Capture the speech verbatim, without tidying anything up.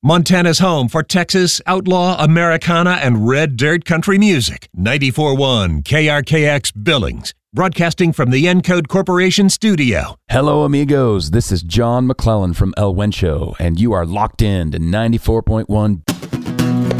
Montana's home for Texas, outlaw, Americana, and red dirt country music. ninety-four point one K R K X Billings, broadcasting from the Encode Corporation studio. Hello, amigos. This is John McClellan from El Wencho, and you are locked in to ninety-four point one